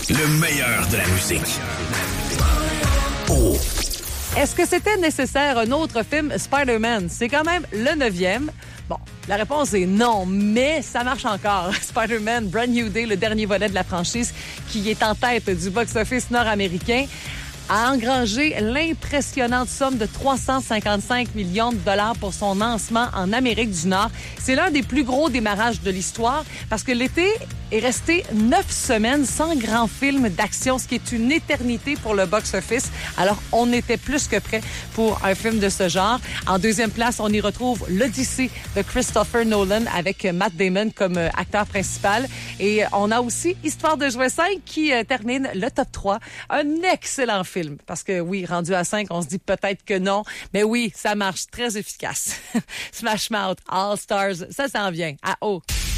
Le meilleur de la musique. Oh. Est-ce que c'était nécessaire un autre film Spider-Man? C'est quand même le 9e. Bon, la réponse est non, mais ça marche encore. Spider-Man Brand New Day, le dernier volet de la franchise qui est en tête du box-office nord-américain, a engrangé l'impressionnante somme de 355 millions de dollars pour son lancement en Amérique du Nord. C'est l'un des plus gros démarrages de l'histoire parce que l'été est resté 9 semaines sans grand film d'action, ce qui est une éternité pour le box-office. Alors, on était plus que prêt pour un film de ce genre. En deuxième place, on y retrouve l'Odyssée de Christopher Nolan avec Matt Damon comme acteur principal. Et on a aussi Histoire de jouer 5 qui termine le top 3. Un excellent film. Parce que oui, rendu à 5, on se dit peut-être que non. Mais oui, ça marche très efficace. Smash Mouth, All Stars, ça s'en vient. À haut.